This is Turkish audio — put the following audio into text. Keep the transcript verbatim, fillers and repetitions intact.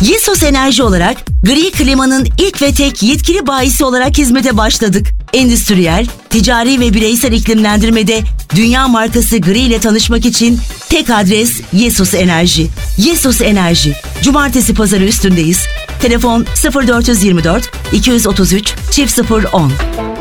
Yesos Enerji olarak gri klimanın ilk ve tek yetkili bayisi olarak hizmete başladık. Endüstriyel, ticari ve bireysel iklimlendirmede dünya markası gri ile tanışmak için tek adres Yesos Enerji. Yesos Enerji. Cumartesi pazarı üstündeyiz. Telefon sıfır dört yüz yirmi dört iki yüz otuz üç çift sıfır on.